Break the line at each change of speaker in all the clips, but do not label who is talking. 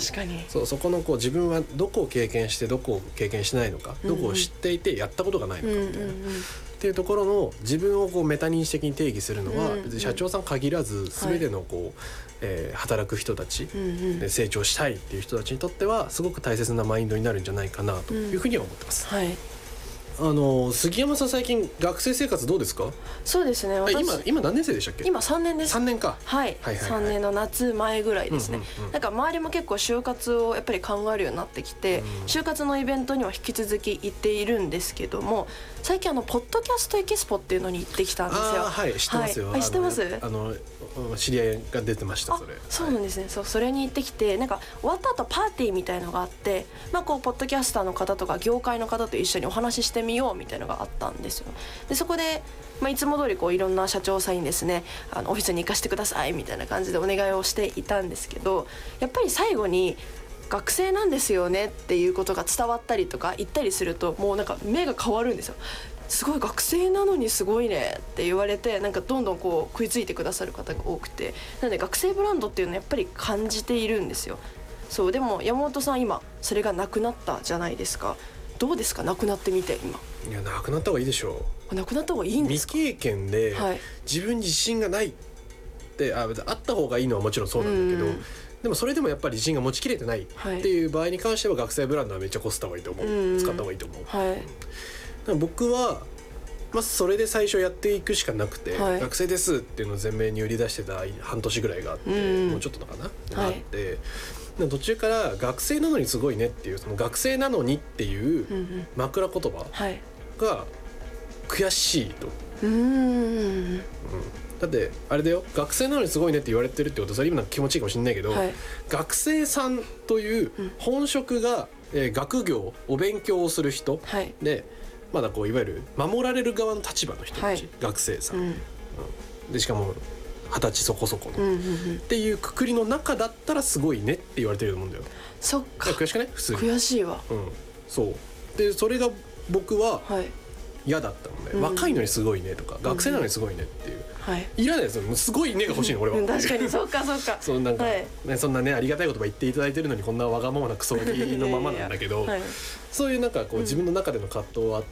確かに
そこのこう自分はどこを経験してどこを経験しないのか、どこを知っていてやったことがないのかみたいな、っていうところの自分をこうメタ認知的に定義するのは、別に社長さん限らず全てのこう、働く人たち、で成長したいっていう人たちにとってはすごく大切なマインドになるんじゃないかなというふうには思ってます。
はい。
杉山さん最近学生生活どうですか？
そうですね、
今何年生でしたっけ？
今3年です。
3年か。
はい、3年の夏前ぐらいですね。なんか周りも結構就活をやっぱり考えるようになってきて、就活のイベントには引き続き行っているんですけども、最近ポッドキャストエキスポっていうのに行ってきたんですよ。
はい、知ってますよ。
はい、知ってます？
知り合いが出てました。
そうなんですね。それに行ってきて、なんか終わった後パーティーみたいのがあって、こうポッドキャスターの方とか業界の方と一緒にお話ししてみようみたいなのがあったんですよ。でそこで、いつも通りこういろんな社長さんにですね、オフィスに行かせてくださいみたいな感じでお願いをしていたんですけど、やっぱり最後に学生なんですよねっていうことが伝わったりとか言ったりすると、もうなんか目が変わるんですよ。すごい学生なのにすごいねって言われて、なんかどんどんこう食いついてくださる方が多くて、なので学生ブランドっていうのはやっぱり感じているんですよ。そうでも山本さん今それがなくなったじゃないですか。どうですか、なくなってみて今？
いや、なくなった方がいいでしょう。
なくなった方がいいんですか？
未経験で自分に自信がないって、あった方がいいのはもちろんそうなんだけど、でもそれでもやっぱり自信が持ちきれてないっていう場合に関しては、学生ブランドはめっちゃコストがいいと思う、使った方がいいと思う。だから僕はそれで最初やっていくしかなくて、学生ですっていうのを前面に売り出してた半年ぐらいがあって、もうちょっとのかな、あって、途中から学生なのにすごいねっていう、その学生なのにっていう枕言葉が悔しいと。だってあれだよ、学生なのにすごいねって言われてるってことはそれ今の気持ちいいかもしれないけど、学生さんという本職が、学業お勉強をする人、でまだこういわゆる守られる側の立場の人たち、学生さん、でしかも20歳そこそこの、っていうくくりの中だったらすごいねって言われてると思うんだよ。
そっか、
悔しくない？普通に
悔しいわ。
そうで、それが僕は嫌だったので、若いのにすごいねとか、学生なのにすごいねっていう、いらないですよ。もうすごいねが欲しいの俺は。
確かにそうか
そうなんか、そんなねありがたい言葉言っていただいてるのにこんなわがままなクソガキのままなんだけど、そういうなんかこう自分の中での葛藤はあって、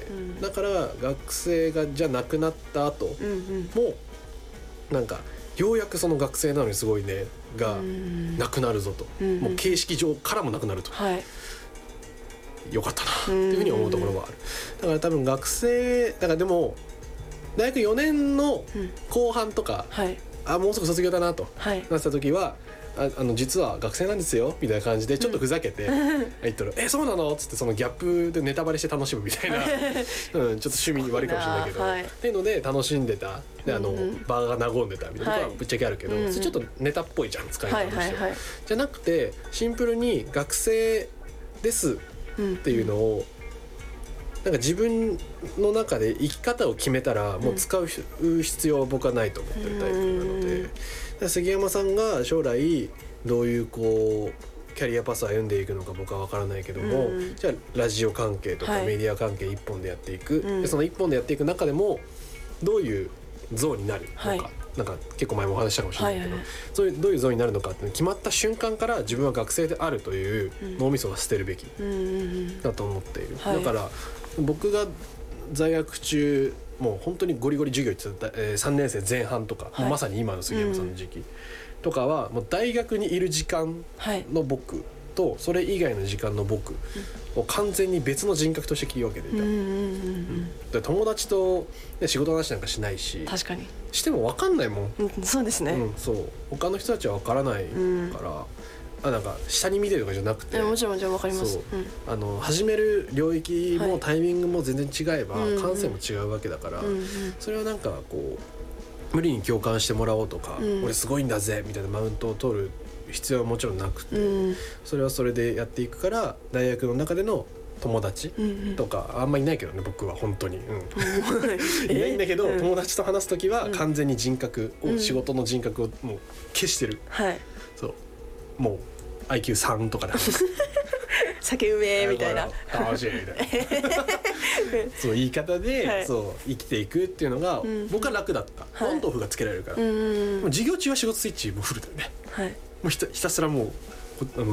だから学生がじゃなくなった後もなんかようやくその学生なのにすごいねがなくなるぞと、もう形式上からもなくなると、よかったなっていうふうに思うところはある。だから多分学生だから、でも大学4年の後半とか、もうすぐ卒業だなとなった時は、実は学生なんですよみたいな感じでちょっとふざけて言ったら、そうなのっつって、そのギャップでネタバレして楽しむみたいなちょっと趣味に悪いかもしれないけど、っていうので楽しんでた、で場が和んでたみたいなことはぶっちゃけあるけど、それちょっとネタっぽいじゃん、使い方としては。じゃなくてシンプルに学生ですっていうのを、なんか自分の中で生き方を決めたらもう使う必要は僕はないと思ってるタイプなので、杉山さんが将来どういうこうキャリアパスを歩んでいくのか僕は分からないけども、じゃあラジオ関係とかメディア関係一本でやっていく、でその一本でやっていく中でもどういう像になるのか、なんか結構前もお話したかもしれないけど、そういうどういう像になるのかって決まった瞬間から自分は学生であるという脳みそは捨てるべきだと思っている。だから僕が在学中もう本当にゴリゴリ授業行ってた、3年生前半とか、まさに今の杉山さんの時期とかはもう大学にいる時間の僕とそれ以外の時間の僕を完全に別の人格として切り分けていた。で友達と、ね、仕事の話なんかしないし、
確かに
しても分かんないもん、
そうですね、
そう他の人たちは分からないから、なんか下に見てるとかじゃなくて、
もちろん分かります。
始める領域もタイミングも全然違えば、感性も違うわけだから、それはなんかこう無理に共感してもらおうとか、俺すごいんだぜみたいなマウントを取る必要はもちろんなくて、それはそれでやっていくから、大学の中での友達とか、あんまいないけどね僕は本当に、いないんだけど、友達と話す時は完全に人格を、仕事の人格をもう消してる、そうもう IQ3 とかで話す
酒うめみたいな
楽しいみたいなそう言い方で、そう生きていくっていうのが、僕は楽だった、オンとオフがつけられるから、もう授業中は仕事スイッチもフルだよね、もうひたすらもう